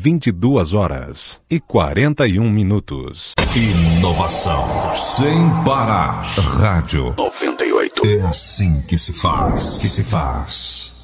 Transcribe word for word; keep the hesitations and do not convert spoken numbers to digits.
vinte e duas horas e quarenta e um minutos. Inovação sem parar. Rádio noventa e oito. É assim que se faz. Que se faz.